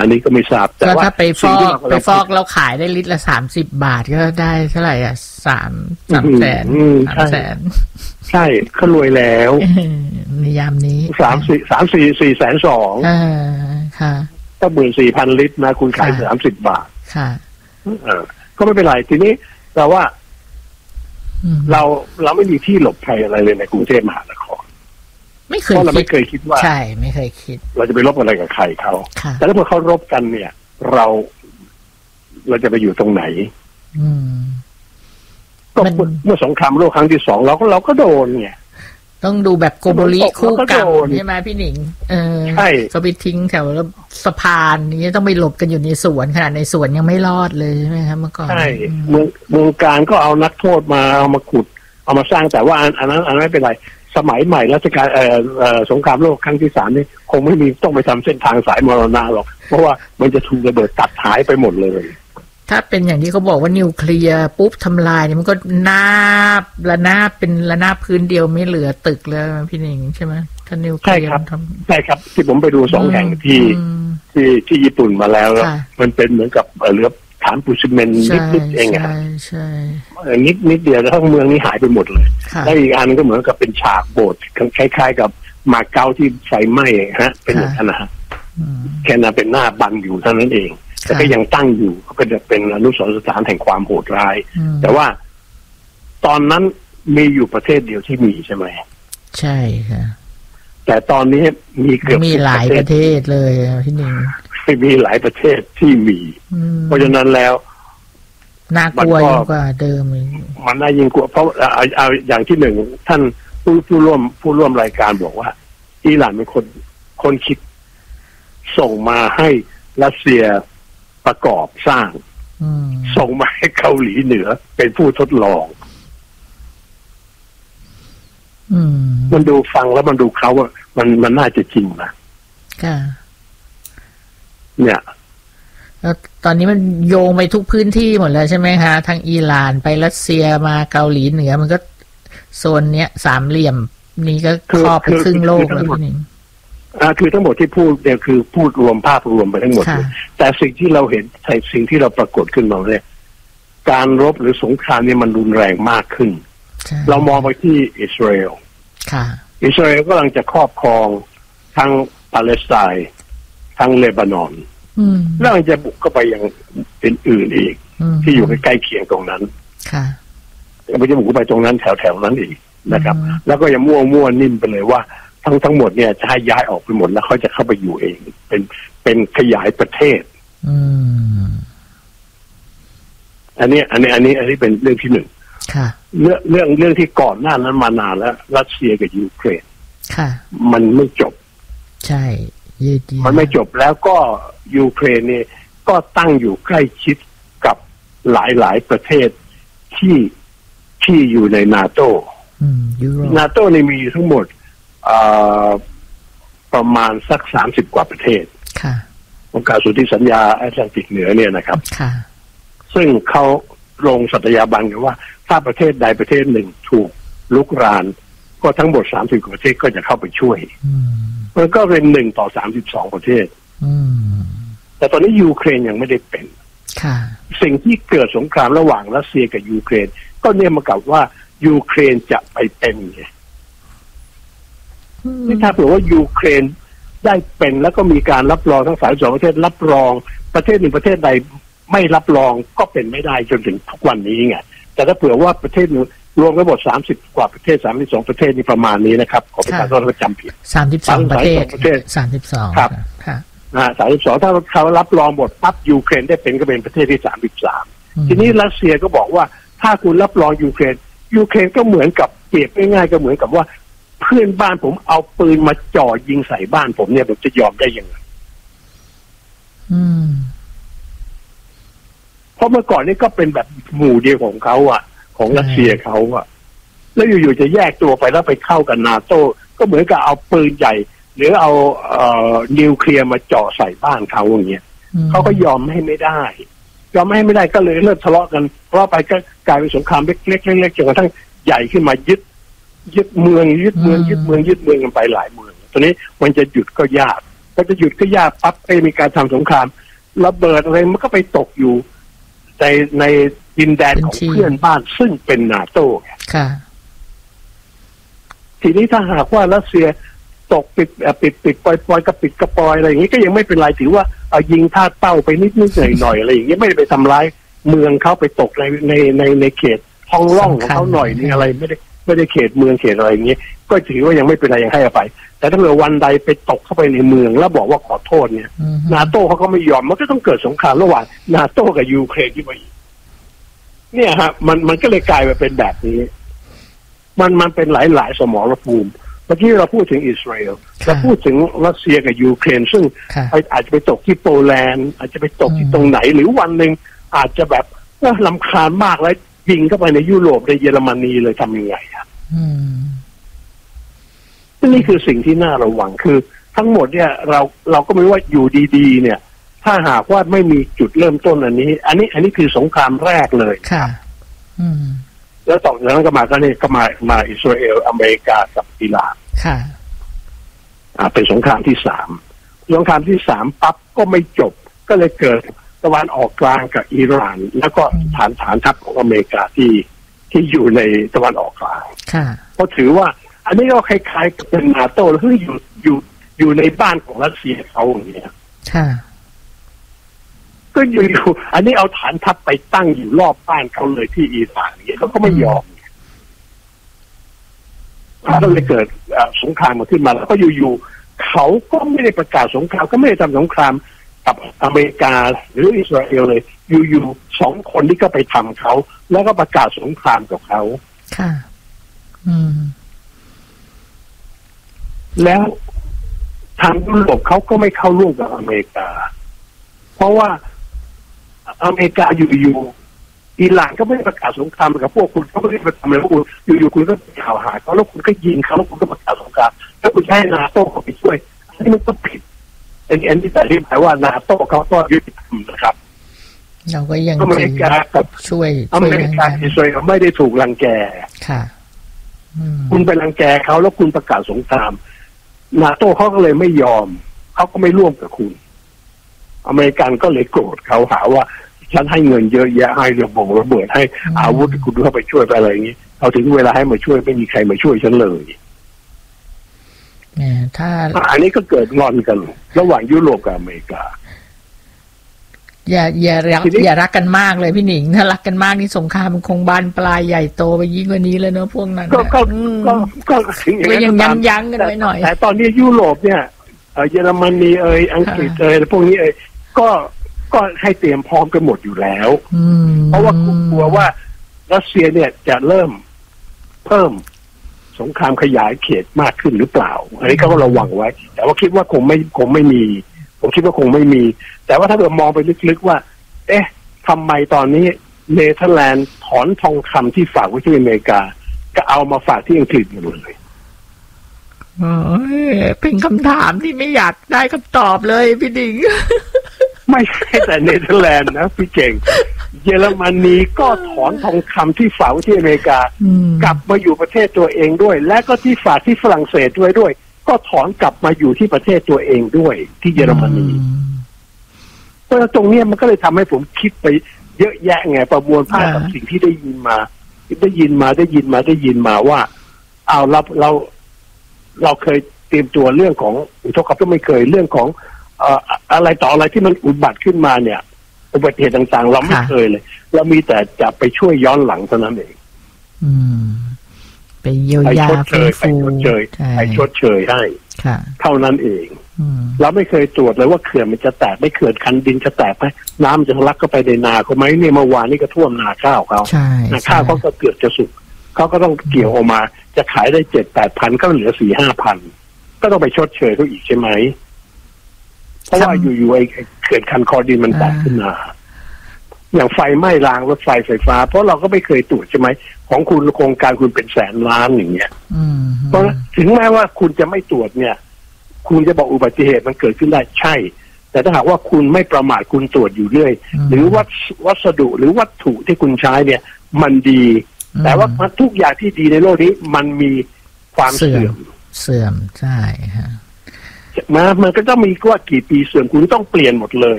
อันนี้ก็ไม่ทราบแต่ว่าถ้าไปฟอกเราขายได้ลิตรละ30 บาทก็ได้เท่าไหร่อ่ะ3 แสน3 แสนใช่เขารวยแล้วในยามนี้ 4 แสน 2 ค่ะก็14,000 ลิตรนะคุณขาย30 บาทค่ะก็ไม่เป็นไรทีนี้แต่ว่าเราไม่มีที่หลบภัยอะไรเลยในกรุงเทพมหานครเพราะเราไม่เคยคิดว่าใช่ไม่เคยคิดเราจะไปรบอะไรกับใครเขาแต่ถ้าพอเขารบกันเนี่ยเราจะไปอยู่ตรงไหนก็เมื่อสงครามโลกครั้งที่ 2เราก็โดนไงต้องดูแบบโกโบริคู่กันใช่ไหมพี่หนิงใช่ก็ไปทิ้งแถวสะพานนี้ต้องไปหลบกันอยู่ในสวนขนาดในสวนยังไม่รอดเลยใช่ไหมครับเมื่อก่อนใช่เมืองการก็เอานักโทษมาเอามาขุดเอามาสร้างแต่ว่าอันนั้นไม่เป็นไรสมัยใหม่รัชกาลสงครามโลกครั้งที่ 3นี่คงไม่มีต้องไปทำเส้นทางสายมรณะหรอกเพราะว่ามันจะถูกระเบิดตัดหายไปหมดเลยถ้าเป็นอย่างที่เขาบอกว่านิวเคลียร์ปุ๊บทำลายเนี่ยมันก็ระนาบเป็นระนาบพื้นเดียวไม่เหลือตึกแล้วพี่หนิงใช่ไหมถ้านิวเคลียร์ใช่ครับที่ผมไปดู2 แห่งที่ญี่ปุ่นมาแล้วมันเป็นเหมือนกับเรือฐานปูนซีเมนต์นิดๆเองอ่ะใช่นิดเดียวแล้วทั้งเมืองนี้หายไปหมดเลยแล้วอีกอันก็เหมือนกับเป็นฉากโบสถ์คล้ายๆกับมาเก๊าที่ไฟไหม้ฮะเป็นอย่างนั้นนะแค่นั้นเป็นหน้าบังอยู่เท่านั้นเองแต่ก็ยังตั้งอยู่ก็เป็นอนุสรณ์สถานแห่งความโหดร้ายแต่ว่าตอนนั้นมีอยู่ประเทศเดียวที่มีใช่ไหมใช่ค่ะแต่ตอนนี้มีเกือบมีหลายประเทศเลยพี่หนึ่งมีหลายประเทศที่มีเพราะฉะนั้นแล้วน่ากลัวยิ่งกว่าเดิมมันน่ายิ่งกลัวเพราะเอาอย่างที่1ท่านผู้ร่วมรายการบอกว่าอิหร่านเป็นคนคิดส่งมาให้รัสเซียประกอบสร้างส่งมาให้เกาหลีเหนือเป็นผู้ทดลองมันดูฟังแล้วมันดูเขาว่ามันน่าจะจริงนะค่ะเนี่ยแล้วตอนนี้มันโยงไปทุกพื้นที่หมดแล้วใช่ไหมคะทางอิหร่านไปรัสเซียมาเกาหลีเหนือมันก็โซนเนี้ยสามเหลี่ยมนี้ก็ครอบไปครึ่งโลกแล้วพี่หนิงคือทั้งหมดที่พูดเนี่ยคือพูดรวมภาพรวมไปทั้งหมดแต่สิ่งที่เราเห็นสิ่งที่เราปรากฏขึ้นมาเนี่ยการรบหรือสงครามเนี่ยมันรุนแรงมากขึ้นเรามองไปที่อิสราเอลอิสราเอลกำลังจะครอบครองทั้งปาเลสไตน์ทั้งเลบานอนแล้วมันจะบุกเข้าไปอย่างอื่นๆอีกที่อยู่ใกล้เคียงตรงนั้นมันจะบุกเข้าไปตรงนั้นแถวๆนั้นอีกนะครับแล้วก็ยังมั่วนิ่มไปเลยว่าทั้งหมดเนี่ยจะให้ย้ายออกไปหมดแล้วเขาจะเข้าไปอยู่เองเป็นขยายประเทศอันนี้เป็นเรื่องที่1เรื่องที่ก่อนหน้านั้นมานานแล้วรัสเซียกับยูเครนมันไม่จบใช่มันไม่จบแล้วก็ยูเครนเนี่ยก็ตั้งอยู่ใกล้ชิดกับหลายประเทศที่อยู่ในนาโต้นี่มีทั้งหมดประมาณสัก30 กว่าประเทศองค์การสนธิสัญญาแอตแลนติกเหนือเนี่ยนะครับซึ่งเขาลงสัตยาบันกันว่าถ้าประเทศใดประเทศหนึ่งถูกลุกรานก็ทั้งหมด30 กว่าประเทศก็จะเข้าไปช่วยมันก็เป็น1 ต่อ 32 ประเทศแต่ตอนนี้ยูเครนยังไม่ได้เป็นสิ่งที่เกิดสงครามระหว่างรัสเซียกับยูเครนก็เนี่ยมากับว่ายูเครนจะไปเป็นไงที่ถ้าเผื่อว่ายูเครนได้เป็นแล้วก็มีการรับรองทั้ง32 ประเทศรับรองประเทศหนึ่งประเทศใดไม่รับรองก็เป็นไม่ได้จนถึงทุกวันนี้ไงแต่ถ้าเผื่อว่าประเทศรวมทั้งหมด30 กว่าประเทศ32 ประเทศนี่ประมาณนี้นะครับขอประทานโทษว่าจำผิด 32 ประเทศ32 ครับ32ถ้าเขารับรองหมดปั๊บยูเครนได้เป็นก็เป็นประเทศที่33ทีนี้รัสเซียก็บอกว่าถ้าคุณรับรองยูเครนก็เหมือนกับเปรียบง่ายๆก็เหมือนกับว่าเพื่อนบ้านผมเอาปืนมาจ่อยิงใส่บ้านผมเนี่ยผมจะยอมได้ยังไงเพราะเมื่อก่อนนี่ก็เป็นแบบหมู่เดียวของเขาอ่ะของรัสเซียเขาอ่ะแล้วอยู่ๆจะแยกตัวไปแล้วไปเข้ากับนาโต้ก็เหมือนกับเอาปืนใหญ่หรือเอานิวเคลียร์มาจ่อใส่บ้านเขาอย่างเงี้ยเขาก็ยอมให้ไม่ได้ก็เลยเริ่มทะเลาะกันเพราะไปก็กลายเป็นสงครามเล็กๆจนกระทั่งใหญ่ขึ้นมายึดเมืองกันไปหลายเมืองตอนนี้มันจะหยุดก็ยากพอจะหยุดก็ยากปั๊บไปมีการทำสงครามระเบิดอะไรมันก็ไปตกอยู่ในดินแดนของเพื่อนบ้านซึ่งเป็นนาโต้ค่ะทีนี้ถ้าหากว่ารัสเซียตกปิดปล่อยกระปิดกระปอยอะไรอย่างนี้ก็ยังไม่เป็นไรถือว่าเอายิงท่าเป้าไปนิดหน่อยอะไรอย่างนี้ไม่ได้ไปทำร้ายเมืองเขาไปตกในเขตท้องร่องของเขาหน่อยนี่อะไรไม่ได้เขตเมืองเขตอะไรอย่างนี้ก็ถือว่ายังไม่เป็นไรยังให้อภัยแต่ถ้าเกิดวันใดไปตกเข้าไปในเมืองแล้วบอกว่าขอโทษเนี่ยนาโต้เขาก็ไม่ยอมมันก็ต้องเกิดสงครามระหว่างนาโต้กับยูเครนที่มาเนี่ยฮะมันก็เลยกลายมาเป็นแบบนี้มันเป็นหลายสมรภูมิเมื่อกี้เราพูดถึงอิสราเอลเราพูดถึงรัสเซียกับยูเครนซึ่งอาจจะไปตกที่โปแลนด์อาจจะไปตกที่ตรงไหนหรือวันหนึ่งอาจจะแบบรำคาญมากแล้วยิงเข้าไปในยุโรปในเยอรมนีเลยทำยังไงอ่ะนี่คือสิ่งที่น่าระวังคือทั้งหมดเนี่ยเราก็ไม่ว่าอยู่ดีๆเนี่ยถ้าหากว่าไม่มีจุดเริ่มต้นอันนี้คือสงครามแรกเลยค่ะแล้วต่อจากนั้นก็มาอิสราเอลอเมริกากับอิหร่านค่ะเป็นสงครามที่3สงครามที่3ปั๊บก็ไม่จบก็เลยเกิดตะวันออกกลางกับอิหร่านแล้วก็ฐานทัพของอเมริกาที่อยู่ในตะวันออกกลางเพราะถือว่าอันนี้ก็คล้ายๆกับเป็นนาโต้แล้วที่อยู่ในบ้านของรัสเซียเขาอย่างเงี้ยก็อยู่อันนี้เอาฐานทัพไปตั้งอยู่รอบบ้านเขาเลยที่อิหร่านเนี่ยเขาก็ไม่ยอมก็เลยเกิดสงครามขึ้นมาแล้วก็อยู่ๆเขาก็ไม่ได้ประกาศสงครามก็ไม่ได้ทำสงครามกับอเมริกาหรืออิสราเอลเลยอยู่ๆ2 คนที่ก็ไปทำเขาแล้วก็ประกาศสงครามกับเขาค่ะแล้วทางยุโรปเขาก็ไม่เข้าร่วมกับอเมริกาเพราะว่าอเมริกาอยู่อิหร่านก็ไม่ได้ประกาศสงครามกับพวกคุณเขาไม่ได้ไปทำอะไรพวกคุณอยู่ๆคุณก็กล่าวหาเขาแล้วคุณก็ยิงเขาแล้วคุณก็ประกาศสงครามแล้วคุณให้นาโต้เขาไปช่วยอันนี้มันก็ผิดอันนี้แต่ที่หมายว่านาโต้เขาก็ยุติธรรมนะครับเราก็ยังอเมริกากับช่วยอเมริกาอิสราเอลไม่ได้ถูกรังแกค่ะคุณไปรังแกเขาแล้วคุณประกาศสงครามนาโต้เขาก็เลยไม่ยอมเขาก็ไม่ร่วมกับคุณอเมริกันก็เลยโกรธเขาหาว่าฉันให้เงินเยอะแยะให้ระเบิดให้อาวุธคุณเข้าไปช่วยไปอะไรอย่างนี้เอาถึงเวลาให้มาช่วยไม่มีใครมาช่วยฉันเลยถ้าอันนี้ก็เกิดงอนกันระหว่างยุโรปกับอเมริกาอย่ารักกันมากเลยพี่หนิงถ้ารักกันมากนี่สงครามมันคงบานปลายใหญ่โตไปยิ่งกว่านี้เลยเนอะพวกนั้นก็ยังยั้งกันไว้หน่อยแต่ตอนนี้ยุโรปเนี่ยเยอรมนีอังกฤษพวกนี้ก็ให้เตรียมพร้อมกันหมดอยู่แล้วเพราะว่ากลัวว่ารัสเซียเนี่ยจะเริ่มเพิ่มสงครามขยายเขตมากขึ้นหรือเปล่าอันนี้ก็ระวังไว้แต่ว่าคิดว่าคงไม่มีผมคิดว่าคงไม่มีแต่ว่าถ้าเรามองไปลึกๆว่าทำไมตอนนี้เนเธอร์แลนด์ถอนทองคำที่ฝากไว้ที่อเมริกาก็เอามาฝากที่อังกฤษหมดเลยเป็นคำถามที่ไม่อยากได้คำตอบเลยพี่ดิงไม่ใช่แต่เนเธอร์แลนด์นะพี่เก่งเยอรมนีก็ถอนทองคำที่ฝากไว้ที่อเมริกากลับมาอยู่ประเทศตัวเองด้วยและก็ที่ฝากที่ฝรั่งเศสด้วยก็ถอนกลับมาอยู่ที่ประเทศตัวเองด้วยที่เยอรมนีเพราะตรงนี้มันก็เลยทำให้ผมคิดไปเยอะแยะไงประมวลภาพกับสิ่งที่ได้ยินมาว่าเราเคยเตรียมตัวเรื่องของอุทกภัยก็ไม่เคยเรื่องของอะไรต่ออะไรที่มันอุบัติขึ้นมาเนี่ยอุบัติเหตุต่างๆเราไม่เคยเลยเรามีแต่จะไปช่วยย้อนหลังเท่านั้นเองไปเยียวยาไปชดเชยให้เท่านั้นเองเราไม่เคยตรวจเลยว่าเขื่อนมันจะแตกไม่เขื่อนคันดินจะแตกไหมน้ำจะทะลักเข้าไปในนาเขาไหมเนี่ยเมื่อวานนี้ก็ท่วมนาข้าวเขานาข้าวเขาก็เกือบจะสุกเขาก็ต้องเกี่ยวออกมาจะขายได้ 7-8 พันก็เหลือ 4-5 พันก็ต้องไปชดเชยเขาอีกใช่ไหมเพราะว่าอยู่ๆไอ้เขื่อนคันคอดินมันแตกขึ้นมาอย่างไฟไหม้รางรถไฟฟ้าเพราะเราก็ไม่เคยตรวจใช่ไหมของคุณโครงการคุณเป็นแสนล้านอย่างเงี้ยเพราะถึงแม้ว่าคุณจะไม่ตรวจเนี่ยคุณจะบอกอุบัติเหตุมันเกิดขึ้นได้ใช่แต่ถ้าหากว่าคุณไม่ประมาทคุณตรวจอยู่เรื่อยหรือวัสดุหรือวัตถุที่คุณใช้เนี่ยมันดีแต่ว่าทุกอย่างที่ดีในโลกนี้มันมีความเสื่อมใช่ฮะมันก็ต้องมีว่ากี่ปีเสื่อมคุณต้องเปลี่ยนหมดเลย